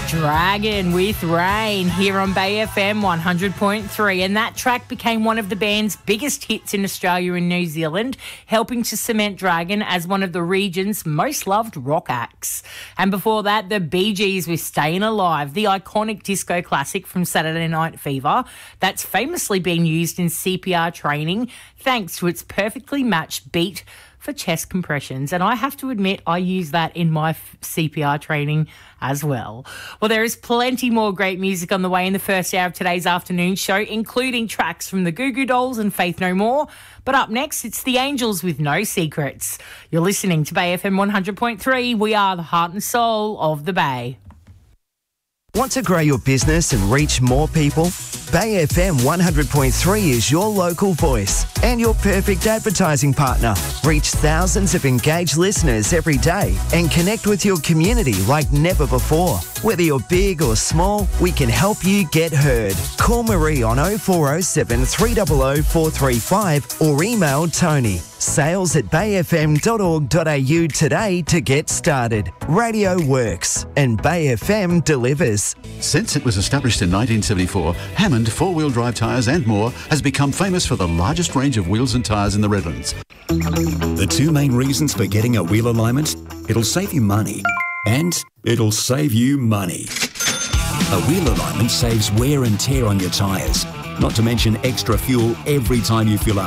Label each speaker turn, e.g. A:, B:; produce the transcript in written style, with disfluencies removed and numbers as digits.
A: Dragon with Rain here on Bay FM 100.3, and that track became one of the band's biggest hits in Australia and New Zealand, helping to cement Dragon as one of the region's most loved rock acts. And before that, the Bee Gees with Stayin' Alive, the iconic disco classic from Saturday Night Fever that's famously been used in CPR training thanks to its perfectly matched beat for chest compressions. And I have to admit, I use that in my CPR training as well. Well, there is plenty more great music on the way in the first hour of today's afternoon show, including tracks from the Goo Goo Dolls and Faith No More. But up next, it's the Angels with No Secrets. You're listening to Bay FM 100.3. We are the heart and soul of the Bay.
B: Want to grow your business and reach more people? Bay FM 100.3 is your local voice and your perfect advertising partner. Reach thousands of engaged listeners every day and connect with your community like never before. Whether you're big or small, we can help you get heard. Call Marie on 0407 300 435 or email Tony. sales@bayfm.org.au today to get started. Radio works and Bay FM delivers.
C: Since it was established in 1974, Hammond four-wheel drive tyres and more has become famous for the largest range of wheels and tyres in the Redlands.
D: The two main reasons for getting a wheel alignment: it'll save you money and it'll save you money. A wheel alignment saves wear and tear on your tyres, not to mention extra fuel every time you fill up.